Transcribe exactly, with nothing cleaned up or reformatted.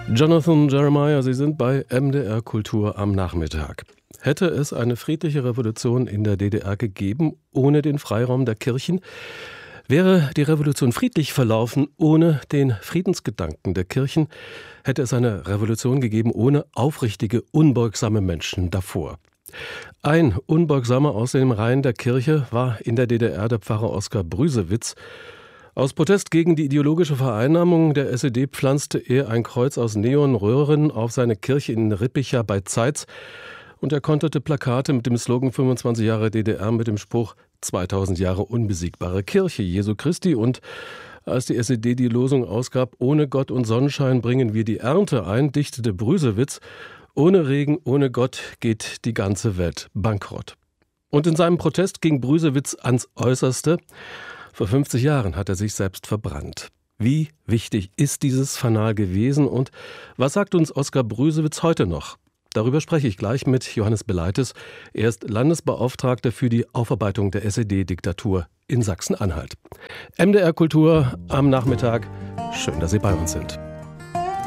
Jonathan Jeremiah, Sie sind bei M D R Kultur am Nachmittag. Hätte es eine friedliche Revolution in der D D R gegeben, ohne den Freiraum der Kirchen? Wäre die Revolution friedlich verlaufen, ohne den Friedensgedanken der Kirchen? Hätte es eine Revolution gegeben, ohne aufrichtige, unbeugsame Menschen davor? Ein Unbeugsamer aus den Reihen der Kirche war in der D D R der Pfarrer Oskar Brüsewitz. Aus Protest gegen die ideologische Vereinnahmung der S E D pflanzte er ein Kreuz aus Neonröhren auf seine Kirche in Rippicha bei Zeitz und er konterte Plakate mit dem Slogan fünfundzwanzig Jahre D D R mit dem Spruch zweitausend Jahre unbesiegbare Kirche Jesu Christi. Und als die S E D die Losung ausgab, ohne Gott und Sonnenschein bringen wir die Ernte ein, dichtete Brüsewitz, ohne Regen, ohne Gott geht die ganze Welt bankrott. Und in seinem Protest ging Brüsewitz ans Äußerste. Vor fünfzig Jahren hat er sich selbst verbrannt. Wie wichtig ist dieses Fanal gewesen und was sagt uns Oskar Brüsewitz heute noch? Darüber spreche ich gleich mit Johannes Beleites. Er ist Landesbeauftragter für die Aufarbeitung der S E D-Diktatur in Sachsen-Anhalt. M D R Kultur am Nachmittag. Schön, dass Sie bei uns sind.